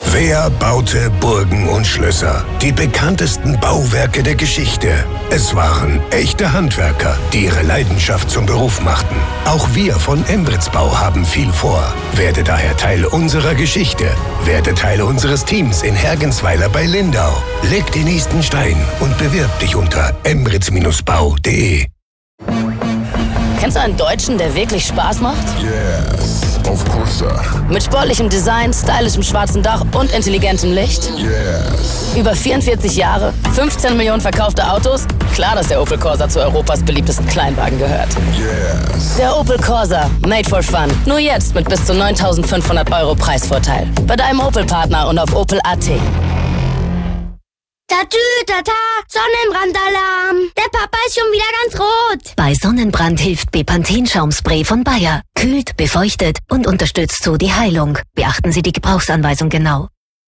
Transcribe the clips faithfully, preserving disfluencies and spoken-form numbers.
Wer baute Burgen und Schlösser? Die bekanntesten Bauwerke der Geschichte. Es waren echte Handwerker, die ihre Leidenschaft zum Beruf machten. Auch wir von Embritzbau haben viel vor. Werde daher Teil unserer Geschichte. Werde Teil unseres Teams in Hergensweiler bei Lindau. Leg den nächsten Stein und bewirb dich unter embritz Bindestrich bau punkt de. Kennst du einen Deutschen, der wirklich Spaß macht? Yes, of course, sir. Mit sportlichem Design, stylischem schwarzen Dach und intelligentem Licht? Yes. Über vierundvierzig Jahre, fünfzehn Millionen verkaufte Autos? Klar, dass der Opel Corsa zu Europas beliebtesten Kleinwagen gehört. Yes. Der Opel Corsa, made for fun. Nur jetzt mit bis zu neuntausendfünfhundert Euro Preisvorteil. Bei deinem Opel-Partner und auf opel punkt a t. Tatü, tata, Sonnenbrandalarm. Der Papa ist schon wieder ganz rot. Bei Sonnenbrand hilft Bepanthen-Schaumspray von Bayer. Kühlt, befeuchtet und unterstützt so die Heilung. Beachten Sie die Gebrauchsanweisung genau.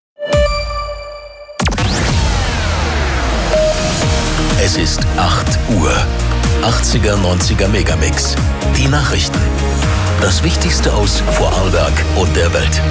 Es ist acht Uhr. achtziger, neunziger Megamix. Die Nachrichten. Das Wichtigste aus Vorarlberg und der Welt.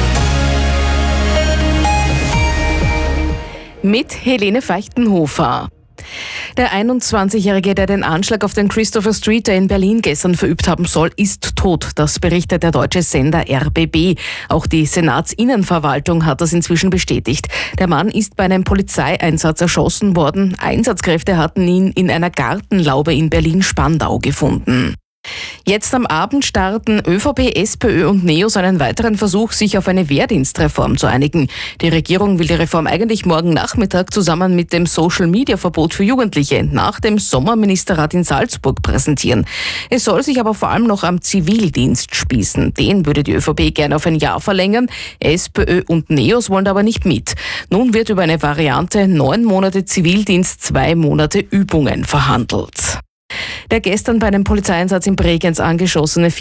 Mit Helene Feichtenhofer. Der einundzwanzigjährige, der den Anschlag auf den Christopher Street in Berlin gestern verübt haben soll, ist tot. Das berichtet der deutsche Sender R B B. Auch die Senatsinnenverwaltung hat das inzwischen bestätigt. Der Mann ist bei einem Polizeieinsatz erschossen worden. Einsatzkräfte hatten ihn in einer Gartenlaube in Berlin-Spandau gefunden. Jetzt am Abend starten ÖVP, SPÖ und NEOS einen weiteren Versuch, sich auf eine Wehrdienstreform zu einigen. Die Regierung will die Reform eigentlich morgen Nachmittag zusammen mit dem Social-Media-Verbot für Jugendliche nach dem Sommerministerrat in Salzburg präsentieren. Es soll sich aber vor allem noch am Zivildienst spießen. Den würde die ÖVP gerne auf ein Jahr verlängern. SPÖ und NEOS wollen aber nicht mit. Nun wird über eine Variante neun Monate Zivildienst, zwei Monate Übungen verhandelt. Der gestern bei einem Polizeieinsatz in Bregenz angeschossene